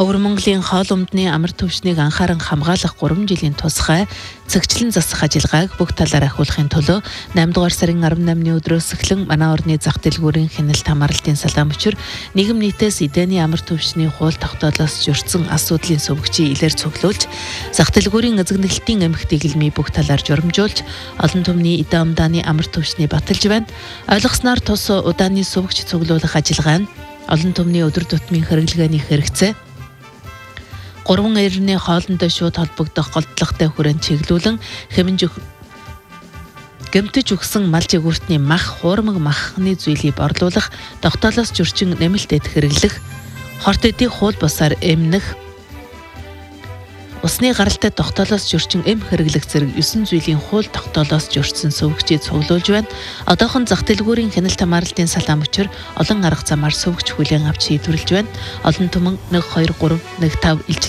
Өвөр Монголын хоол ундны амар төвшнийг анхааран хамгаалах 3 жилийн тусгай цэгцлэн засах ажиллагааг бүх талаар ахиулахын төлөө 8 дугаар сарын 18-ны өдрөөс эхлэн манай орны зах дэлгүүрийн хяналт хамгаалалтын салаан мөчөр нийгэм нийтээс эдэний амар төвшний хууль тогтоолоос журцсан асуудлын сувгчийг илэр цуглуулж зах дэлгүүрийн эзэгнэлтийн эмх дэглэмийг бүх талаар журамжуулж олон түмний эдэ амдааны амар төвшний баталж байна. Ойлгосноор тус удааны сувгч цуглуулах ажиллагаа нь олон түмний өдөр тутмын хэрэглгээний хэрэгцээ 3 эрдэнэ хоолндоо шууд холбогдох голдлоготой хүрээнд чиглүүлэн гэмтэж өгсөн мал жигүүртний мах, хуурмаг махны зүйлийг борлуулах, тогтоолоос зөрчин нэмэлтэд хэрэглэх, хорт эдийг хуул бусаар эмнэх, усны гаралтай тогтоолоос зөрчин эм хэрэглэх зэрэг 9 зүйлийн хууль тогтоолоос зөрчсөн сувгчийг цуглуулж байна. Одоохон зах дэлгүүрийн хяналт хамгаалалтын салаан мөчөр олон арга замаар сувгч хүлээн авч шийдвэрлэж байна. Олон түмэн 1 2 3 1 5 илж